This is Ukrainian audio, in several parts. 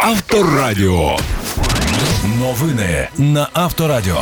Авторадіо. Новини на Авторадіо.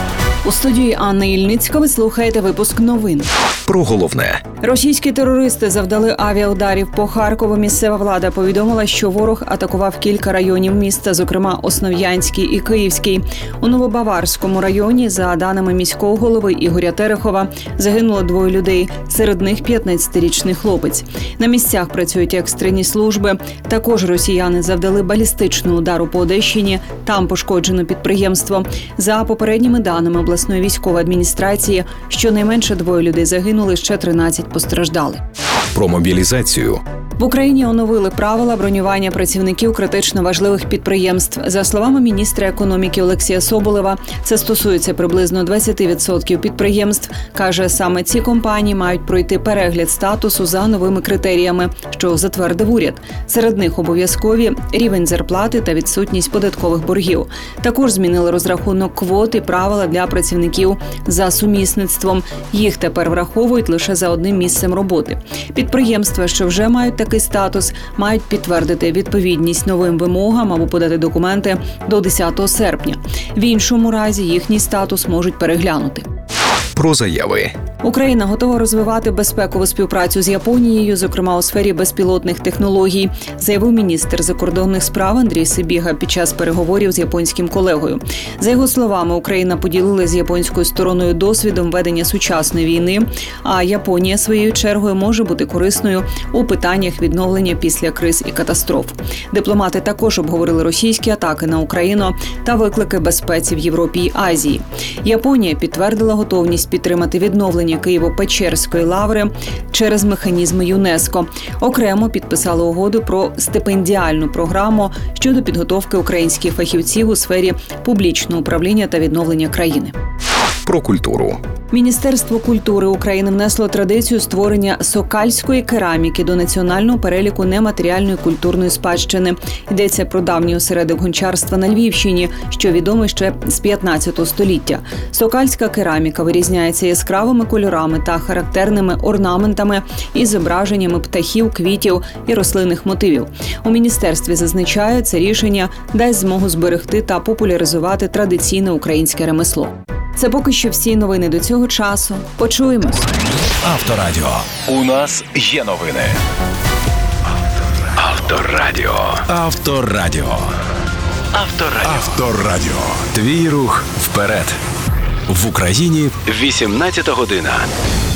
У студії Анна Ільницька ви слухаєте випуск новин. Про головне. Російські терористи завдали авіаударів по Харкову. Місцева влада повідомила, що ворог атакував кілька районів міста, зокрема Основ'янський і Київський. У Новобаварському районі, за даними міського голови Ігоря Терехова, загинуло 2 людей, серед них 15-річний хлопець. На місцях працюють екстрені служби. Також росіяни завдали балістичного удару по Одещині, там пошкоджено підприємство. За попередніми даними обласної військової адміністрації, щонайменше 2 людей загинули, ще 13 постраждали. Про мобілізацію. В Україні оновили правила бронювання працівників критично важливих підприємств. За словами міністра економіки Олексія Соболєва, це стосується приблизно 20% підприємств. Каже, саме ці компанії мають пройти перегляд статусу за новими критеріями, що затвердив уряд. Серед них обов'язкові рівень зарплати та відсутність податкових боргів. Також змінили розрахунок квот і правила для працівників за сумісництвом. Їх тепер враховують лише за одним місцем роботи. Підприємства, що вже мають такий статус, мають підтвердити відповідність новим вимогам або подати документи до 10 серпня. В іншому разі їхній статус можуть переглянути. Про заяви. Україна готова розвивати безпекову співпрацю з Японією, зокрема у сфері безпілотних технологій, заявив міністр закордонних справ Андрій Сибіга під час переговорів з японським колегою. За його словами, Україна поділила з японською стороною досвідом ведення сучасної війни, а Японія своєю чергою може бути корисною у питаннях відновлення після криз і катастроф. Дипломати також обговорили російські атаки на Україну та виклики безпеці в Європі і Азії. Японія підтвердила готовність підтримати відновлення Києво-Печерської лаври через механізми ЮНЕСКО. Окремо підписали угоду про стипендіальну програму щодо підготовки українських фахівців у сфері публічного управління та відновлення країни. Про культуру. Міністерство культури України внесло традицію створення сокальської кераміки до національного переліку нематеріальної культурної спадщини. Йдеться про давній осередок гончарства на Львівщині, що відомий ще з 15 століття. Сокальська кераміка вирізняється яскравими кольорами та характерними орнаментами із зображеннями птахів, квітів і рослинних мотивів. У міністерстві зазначають, це рішення дасть змогу зберегти та популяризувати традиційне українське ремесло. Це поки що всі новини до цього часу. Почуємось. Авторадіо. У нас є новини. Авторадіо. Авторадіо. Авторадіо. Авторадіо. Твій рух вперед. В Україні 18 година.